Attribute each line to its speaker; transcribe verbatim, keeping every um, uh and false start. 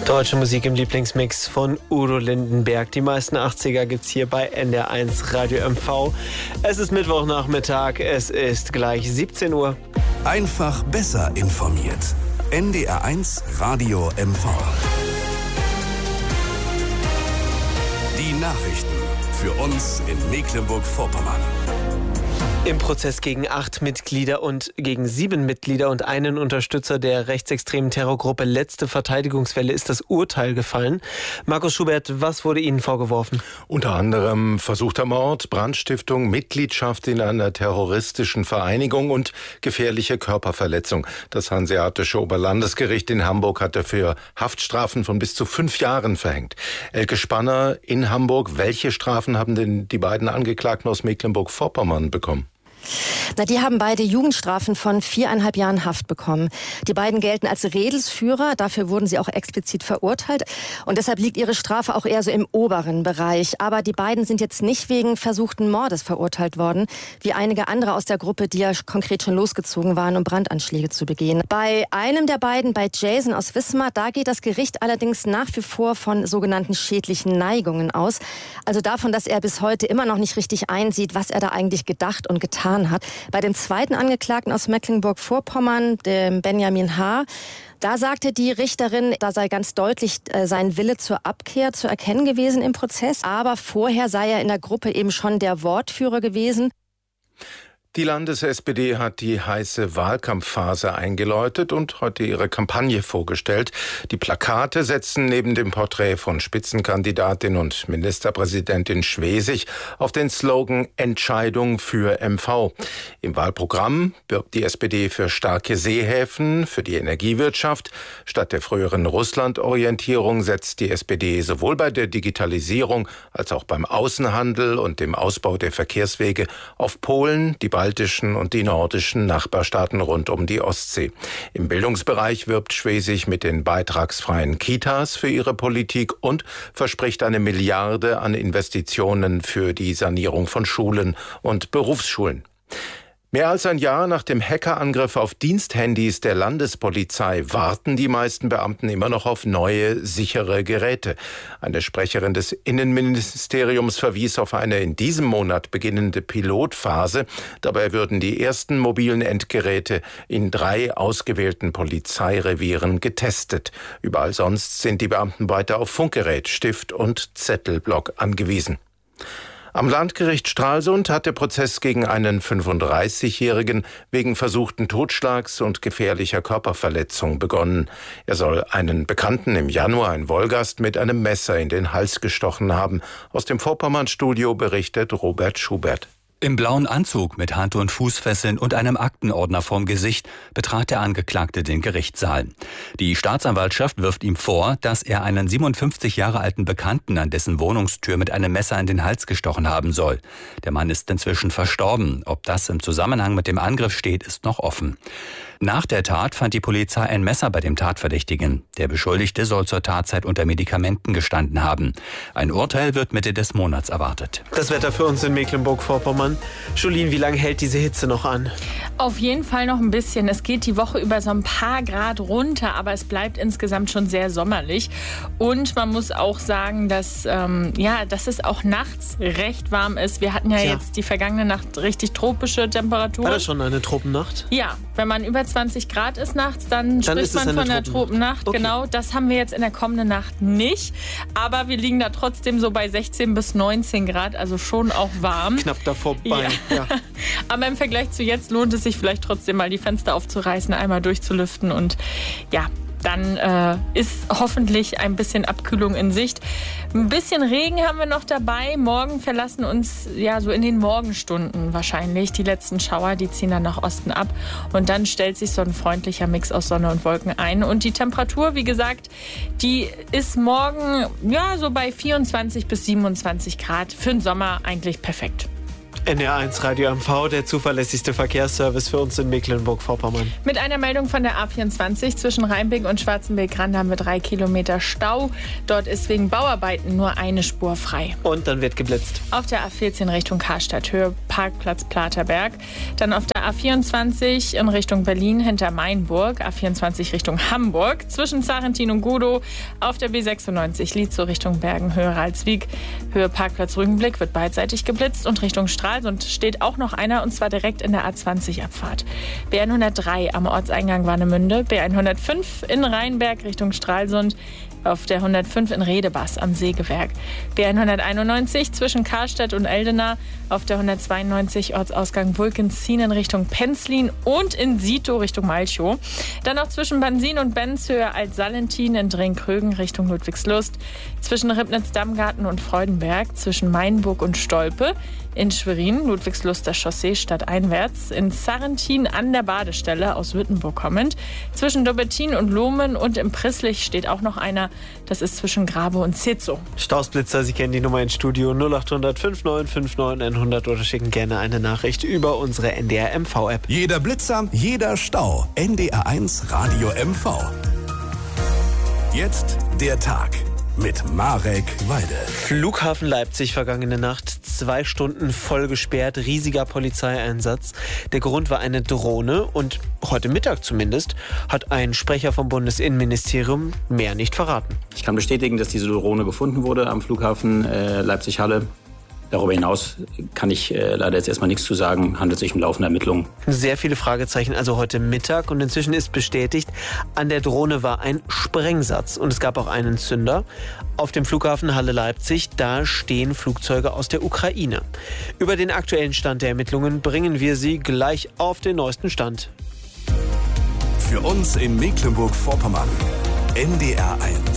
Speaker 1: Deutsche Musik im Lieblingsmix von Udo Lindenberg. Die meisten achtziger gibt's hier bei N D R eins Radio M V. Es ist Mittwochnachmittag, es ist gleich siebzehn Uhr.
Speaker 2: Einfach besser informiert. N D R eins Radio M V. Die Nachrichten für uns in Mecklenburg-Vorpommern.
Speaker 1: Im Prozess gegen acht Mitglieder und gegen sieben Mitglieder und einen Unterstützer der rechtsextremen Terrorgruppe Letzte Verteidigungswelle ist das Urteil gefallen. Markus Schubert, was wurde Ihnen vorgeworfen?
Speaker 3: Unter anderem versuchter Mord, Brandstiftung, Mitgliedschaft in einer terroristischen Vereinigung und gefährliche Körperverletzung. Das Hanseatische Oberlandesgericht in Hamburg hat dafür Haftstrafen von bis zu fünf Jahren verhängt. Elke Spanner in Hamburg, welche Strafen haben denn die beiden Angeklagten aus Mecklenburg-Vorpommern bekommen?
Speaker 4: Na, die haben beide Jugendstrafen von viereinhalb Jahren Haft bekommen. Die beiden gelten als Redelsführer, dafür wurden sie auch explizit verurteilt. Und deshalb liegt ihre Strafe auch eher so im oberen Bereich. Aber die beiden sind jetzt nicht wegen versuchten Mordes verurteilt worden, wie einige andere aus der Gruppe, die ja konkret schon losgezogen waren, um Brandanschläge zu begehen. Bei einem der beiden, bei Jason aus Wismar, da geht das Gericht allerdings nach wie vor von sogenannten schädlichen Neigungen aus. Also davon, dass er bis heute immer noch nicht richtig einsieht, was er da eigentlich gedacht und getan hat. Bei dem zweiten Angeklagten aus Mecklenburg-Vorpommern, dem Benjamin H., da sagte die Richterin, da sei ganz deutlich äh, sein Wille zur Abkehr zu erkennen gewesen im Prozess. Aber vorher sei er in der Gruppe eben schon der Wortführer gewesen.
Speaker 3: Die Landes-S P D hat die heiße Wahlkampfphase eingeläutet und heute ihre Kampagne vorgestellt. Die Plakate setzen neben dem Porträt von Spitzenkandidatin und Ministerpräsidentin Schwesig auf den Slogan Entscheidung für M V. Im Wahlprogramm wirbt die S P D für starke Seehäfen, für die Energiewirtschaft. Statt der früheren Russland-Orientierung setzt die S P D sowohl bei der Digitalisierung als auch beim Außenhandel und dem Ausbau der Verkehrswege auf Polen, die baltischen und die nordischen Nachbarstaaten rund um die Ostsee. Im Bildungsbereich wirbt Schwesig mit den beitragsfreien Kitas für ihre Politik und verspricht eine Milliarde an Investitionen für die Sanierung von Schulen und Berufsschulen. Mehr als ein Jahr nach dem Hackerangriff auf Diensthandys der Landespolizei warten die meisten Beamten immer noch auf neue, sichere Geräte. Eine Sprecherin des Innenministeriums verwies auf eine in diesem Monat beginnende Pilotphase. Dabei würden die ersten mobilen Endgeräte in drei ausgewählten Polizeirevieren getestet. Überall sonst sind die Beamten weiter auf Funkgerät, Stift und Zettelblock angewiesen. Am Landgericht Stralsund hat der Prozess gegen einen fünfunddreißigjährigen wegen versuchten Totschlags und gefährlicher Körperverletzung begonnen. Er soll einen Bekannten im Januar in Wolgast mit einem Messer in den Hals gestochen haben. Aus dem Vorpommernstudio berichtet Robert Schubert.
Speaker 5: Im blauen Anzug mit Hand- und Fußfesseln und einem Aktenordner vorm Gesicht betrat der Angeklagte den Gerichtssaal. Die Staatsanwaltschaft wirft ihm vor, dass er einen siebenundfünfzig Jahre alten Bekannten an dessen Wohnungstür mit einem Messer in den Hals gestochen haben soll. Der Mann ist inzwischen verstorben. Ob das im Zusammenhang mit dem Angriff steht, ist noch offen. Nach der Tat fand die Polizei ein Messer bei dem Tatverdächtigen. Der Beschuldigte soll zur Tatzeit unter Medikamenten gestanden haben. Ein Urteil wird Mitte des Monats erwartet.
Speaker 1: Das Wetter für uns in Mecklenburg-Vorpommern. Jolien, wie lange hält diese Hitze noch an?
Speaker 6: Auf jeden Fall noch ein bisschen. Es geht die Woche über so ein paar Grad runter, aber es bleibt insgesamt schon sehr sommerlich. Und man muss auch sagen, dass, ähm, ja, dass es auch nachts recht warm ist. Wir hatten ja, ja jetzt die vergangene Nacht richtig tropische Temperaturen.
Speaker 1: War das schon eine Tropennacht?
Speaker 6: Ja, wenn man über zwanzig Grad ist nachts, dann, dann spricht man von einer Tropennacht. Okay. Genau, das haben wir jetzt in der kommenden Nacht nicht. Aber wir liegen da trotzdem so bei sechzehn bis neunzehn Grad, also schon auch warm.
Speaker 1: Knapp davor bei.
Speaker 6: Ja.
Speaker 1: Ja.
Speaker 6: Aber im Vergleich zu jetzt lohnt es sich vielleicht trotzdem mal die Fenster aufzureißen, einmal durchzulüften und ja, dann äh, ist hoffentlich ein bisschen Abkühlung in Sicht. Ein bisschen Regen haben wir noch dabei. Morgen verlassen uns ja so in den Morgenstunden wahrscheinlich die letzten Schauer. Die ziehen dann nach Osten ab. Und dann stellt sich so ein freundlicher Mix aus Sonne und Wolken ein. Und die Temperatur, wie gesagt, die ist morgen ja so bei vierundzwanzig bis siebenundzwanzig Grad. Für den Sommer eigentlich perfekt.
Speaker 1: N D R eins Radio M V, der zuverlässigste Verkehrsservice für uns in Mecklenburg-Vorpommern.
Speaker 6: Mit einer Meldung von der A vierundzwanzig zwischen Rheinbeck und Schwarzenberg-Rand haben wir drei Kilometer Stau. Dort ist wegen Bauarbeiten nur eine Spur frei.
Speaker 1: Und dann wird geblitzt.
Speaker 6: Auf der A vierzehn Richtung Karstadt, Höhe Parkplatz Platerberg. Dann auf der A vierundzwanzig in Richtung Berlin hinter Mainburg. A vierundzwanzig Richtung Hamburg. Zwischen Sarrentin und Gudow. Auf der B sechsundneunzig Lietzow Richtung Bergen, Höhe Ralswiek. Höhe Parkplatz Rügenblick wird beidseitig geblitzt. Und Richtung Stralsund steht auch noch einer, und zwar direkt in der A zwanzig Abfahrt. B hundertdrei am Ortseingang Warnemünde. B hundertfünf in Rheinberg Richtung Stralsund. Auf der hundertfünf in Redebas am Sägewerk. B hunderteinundneunzig zwischen Karstedt und Eldena. Auf der hundertzweiundneunzig Ortsausgang Wulkenzien in Richtung Penzlin und in Sito Richtung Malchow. Dann noch zwischen Bansin und Benzhöhe Alt-Salentin in Drenkrögen Richtung Ludwigslust. Zwischen Ribnitz-Dammgarten und Freudenberg. Zwischen Mainburg und Stolpe. In Schwerin, Ludwigsluster Chaussee stadteinwärts. In Sarrentin an der Badestelle aus Wittenburg kommend. Zwischen Dobbertin und Lohmen und im Prisslich steht auch noch einer. Das ist zwischen Grabe und Zezo.
Speaker 1: Stausblitzer, Sie kennen die Nummer ins Studio null acht hundert fünfundneunzig neunundfünfzig hundert oder schicken gerne eine Nachricht über unsere N D R M V-App.
Speaker 2: Jeder Blitzer, jeder Stau. N D R eins Radio M V. Jetzt der Tag mit Marek Weide.
Speaker 1: Flughafen Leipzig vergangene Nacht. Zwei Stunden voll gesperrt, riesiger Polizeieinsatz. Der Grund war eine Drohne und heute Mittag zumindest hat ein Sprecher vom Bundesinnenministerium mehr nicht verraten.
Speaker 7: Ich kann bestätigen, dass diese Drohne gefunden wurde am Flughafen äh, Leipzig-Halle. Darüber hinaus kann ich äh, leider jetzt erstmal nichts zu sagen. Handelt sich um laufende Ermittlungen.
Speaker 1: Sehr viele Fragezeichen also heute Mittag und inzwischen ist bestätigt, an der Drohne war ein Sprengsatz und es gab auch einen Zünder. Auf dem Flughafen Halle Leipzig, da stehen Flugzeuge aus der Ukraine. Über den aktuellen Stand der Ermittlungen bringen wir Sie gleich auf den neuesten Stand.
Speaker 2: Für uns in Mecklenburg-Vorpommern N D R eins.